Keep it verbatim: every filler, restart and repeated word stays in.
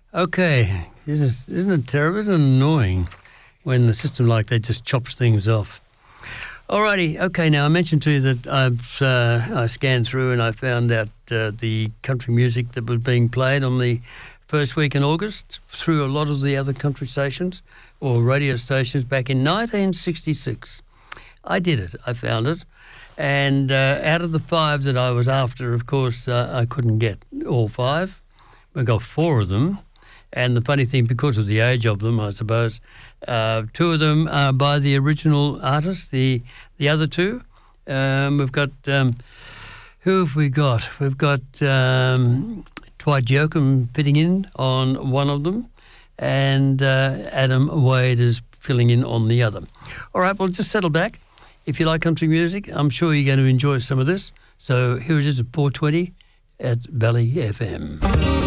Okay, isn't it, isn't it terrible? Isn't it annoying when the system like that just chops things off? Alrighty, okay. Now I mentioned to you that I've uh, I scanned through and I found out uh, the country music that was being played on the first week in August through a lot of the other country stations or radio stations back in nineteen sixty-six. I did it. I found it. And uh, out of the five that I was after, of course, uh, I couldn't get all five. I got four of them. And the funny thing, because of the age of them, I suppose, uh, two of them are by the original artist. The the other two, um, we've got, um, who have we got? We've got um, Dwight Yoakam fitting in on one of them, and uh, Adam Wade is filling in on the other. All right, well, just settle back. If you like country music, I'm sure you're going to enjoy some of this. So here it is at four twenty at Valley F M.